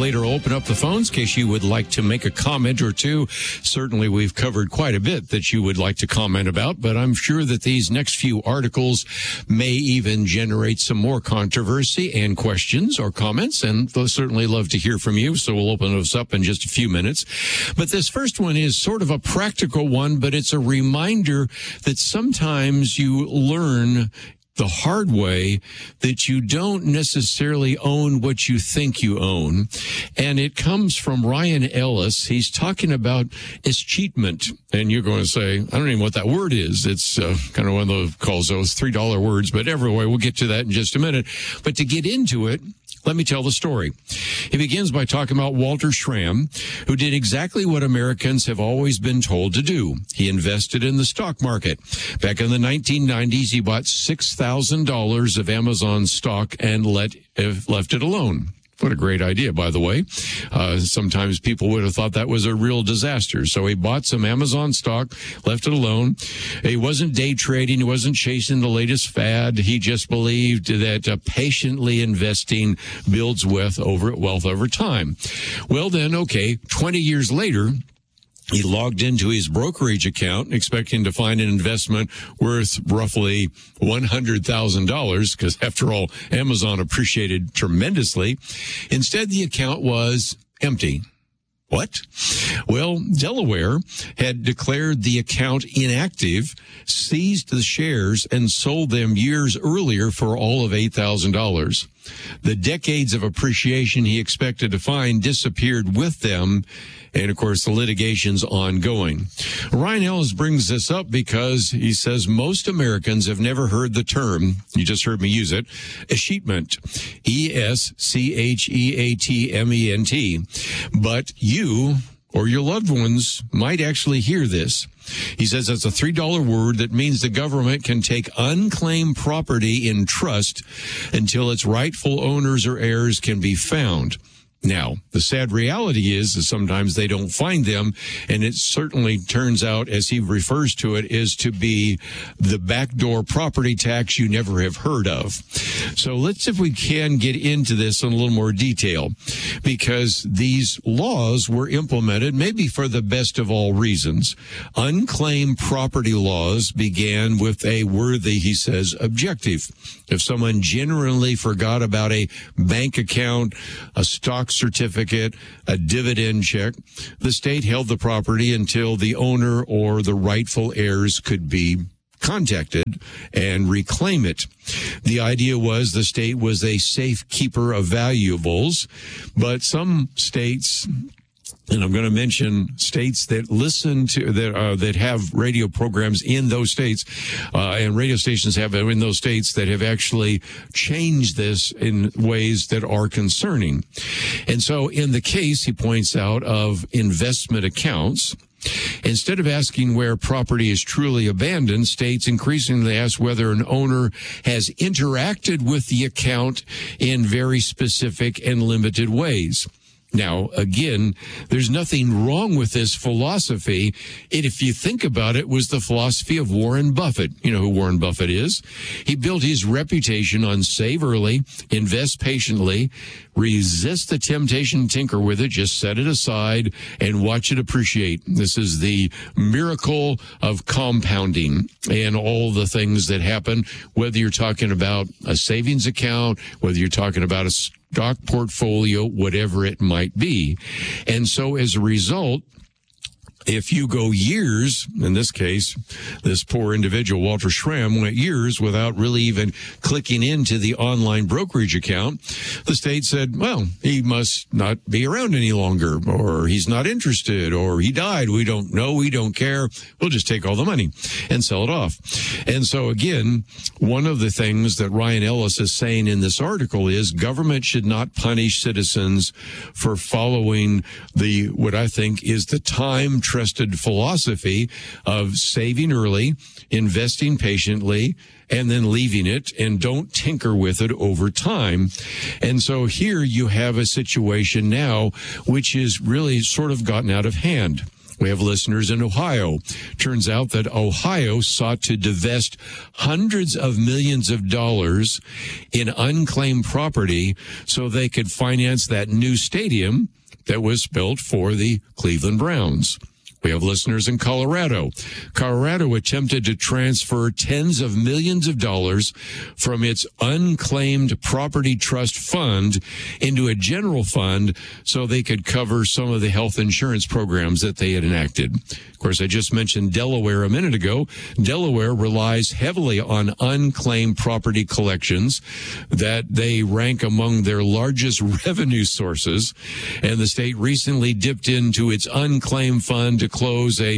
later, I'll open up the phones in case you would like to make a comment or two. Certainly, we've covered quite a bit that you would like to comment about, but I'm sure that these next few articles may even generate some more controversy and questions or comments, and they'll certainly love to hear from you, so we'll open those up in just a few minutes. But this first one is sort of a practical one, but it's a reminder that sometimes you learn the hard way that you don't necessarily own what you think you own. And it comes from Ryan Ellis. He's talking about escheatment. And you're going to say, I don't even know what that word is. It's kind of one of those calls those $3 words, but anyway, we'll get to that in just a minute. But to get into it, let me tell the story. He begins by talking about Walter Schramm, who did exactly what Americans have always been told to do. He invested in the stock market. Back in the 1990s, he bought $6,000 of Amazon stock and left it alone. What a great idea, by the way. Sometimes people would have thought that was a real disaster. So he bought some Amazon stock, left it alone. He wasn't day trading. He wasn't chasing the latest fad. He just believed that patiently investing builds wealth over time. Well, then, okay, 20 years later, he logged into his brokerage account expecting to find an investment worth roughly $100,000 because, after all, Amazon appreciated tremendously. Instead, the account was empty. What? Well, Delaware had declared the account inactive, seized the shares, and sold them years earlier for all of $8,000. The decades of appreciation he expected to find disappeared with them, and, of course, the litigation's ongoing. Ryan Ellis brings this up because he says most Americans have never heard the term, you just heard me use it, escheatment, E-S-C-H-E-A-T-M-E-N-T. But you or your loved ones might actually hear this. He says it's a $3 word that means the government can take unclaimed property in trust until its rightful owners or heirs can be found. Now, the sad reality is that sometimes they don't find them, and it certainly turns out, as he refers to it, is to be the backdoor property tax you never have heard of. So let's, if we can, get into this in a little more detail, because these laws were implemented maybe for the best of all reasons. Unclaimed property laws began with a worthy, he says, objective. If someone genuinely forgot about a bank account, a stock certificate, a dividend check, the state held the property until the owner or the rightful heirs could be contacted and reclaim it. The idea was the state was a safe keeper of valuables, but some states, and I'm going to mention states that listen to that have radio programs in those states, and radio stations have in those states that have actually changed this in ways that are concerning. And so in the case, he points out, of investment accounts, instead of asking where property is truly abandoned, states increasingly ask whether an owner has interacted with the account in very specific and limited ways. Now, again, there's nothing wrong with this philosophy. If you think about it, was the philosophy of Warren Buffett. You know who Warren Buffett is. He built his reputation on save early, invest patiently, resist the temptation to tinker with it, just set it aside and watch it appreciate. This is the miracle of compounding and all the things that happen, whether you're talking about a savings account, whether you're talking about a stock portfolio, whatever it might be. And so as a result, if you go years, in this case, this poor individual, Walter Schramm, went years without really even clicking into the online brokerage account, the state said, well, he must not be around any longer, or he's not interested, or he died. We don't know. We don't care. We'll just take all the money and sell it off. And so, again, one of the things that Ryan Ellis is saying in this article is government should not punish citizens for following what I think is the time-trusted philosophy of saving early, investing patiently, and then leaving it, and don't tinker with it over time. And so here you have a situation now which is really sort of gotten out of hand. We have listeners in Ohio. Turns out that Ohio sought to divest hundreds of millions of dollars in unclaimed property so they could finance that new stadium that was built for the Cleveland Browns. We have listeners in Colorado. Colorado attempted to transfer tens of millions of dollars from its unclaimed property trust fund into a general fund so they could cover some of the health insurance programs that they had enacted. Of course, I just mentioned Delaware a minute ago. Delaware relies heavily on unclaimed property collections that they rank among their largest revenue sources. And the state recently dipped into its unclaimed fund to close a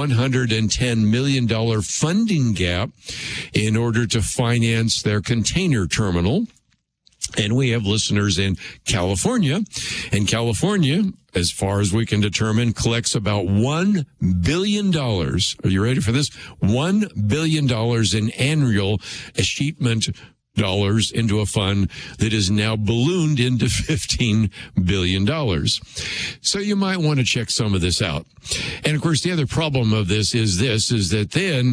$110 million funding gap in order to finance their container terminal. And we have listeners in California. And California, as far as we can determine, collects about $1 billion. Are you ready for this? $1 billion in annual escheatment dollars into a fund that is now ballooned into $15 billion. So you might want to check some of this out. And of course, the other problem of this is that then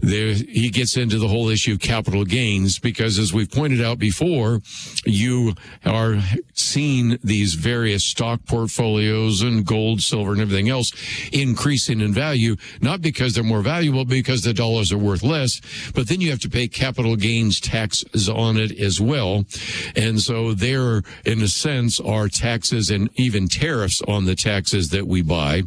he gets into the whole issue of capital gains, because as we've pointed out before, you are seeing these various stock portfolios and gold, silver, and everything else increasing in value, not because they're more valuable, because the dollars are worth less, but then you have to pay capital gains taxes on it as well. And so there, in a sense, are taxes and even tariffs on the taxes that we buy.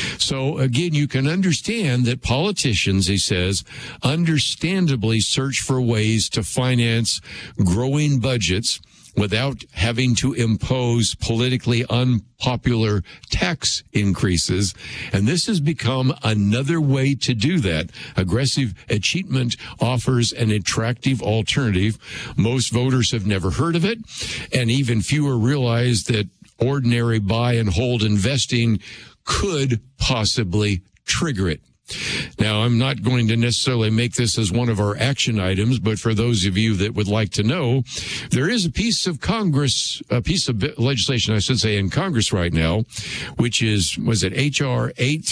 So again, you can understand that politicians, he says, understandably search for ways to finance growing budgets without having to impose politically unpopular tax increases. And this has become another way to do that. Aggressive escheatment offers an attractive alternative. Most voters have never heard of it, and even fewer realize that ordinary buy and hold investing could possibly trigger it. Now, I'm not going to necessarily make this as one of our action items, but for those of you that would like to know, there is a piece of legislation, I should say, in Congress right now, which was it H.R.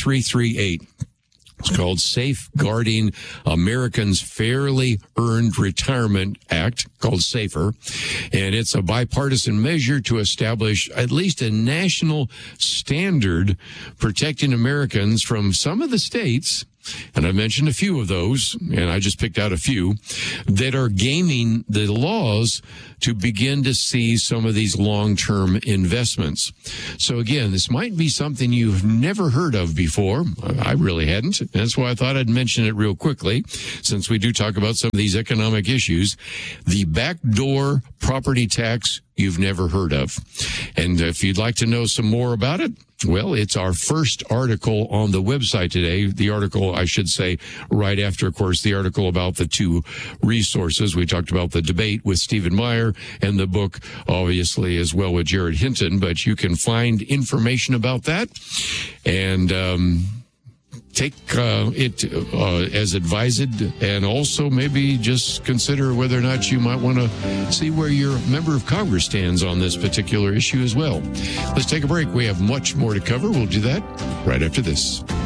8338. It's called Safeguarding Americans' Fairly Earned Retirement Act, called SAFER. And it's a bipartisan measure to establish at least a national standard protecting Americans from some of the states, and I mentioned a few of those, and I just picked out a few, that are gaming the laws to begin to see some of these long-term investments. So again, this might be something you've never heard of before. I really hadn't. That's why I thought I'd mention it real quickly, since we do talk about some of these economic issues. The backdoor property tax you've never heard of. And if you'd like to know some more about it, well, it's our first article on the website today. The article, I should say, right after, of course, the article about the two resources. We talked about the debate with Stephen Meyer and the book, obviously, as well with Jared Hinton. But you can find information about that and take it as advised, and also maybe just consider whether or not you might want to see where your member of Congress stands on this particular issue as well. Let's take a break. We have much more to cover. We'll do that right after this.